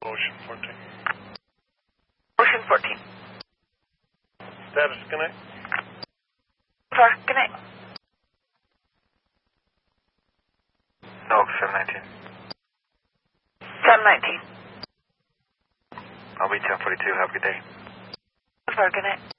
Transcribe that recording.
Ocean 14. Ocean 14. Status connect. Far, connect. No, 719. 719. I'll be 1042. Have a good day. Far, connect.